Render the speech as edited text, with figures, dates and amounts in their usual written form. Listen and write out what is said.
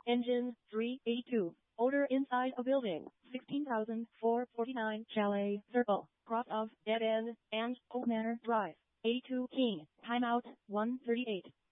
Engine 382. Odor inside a building. 16,449. Chalet Circle. Cross of Dead End and Old Manor Drive. A2 King. Timeout 138.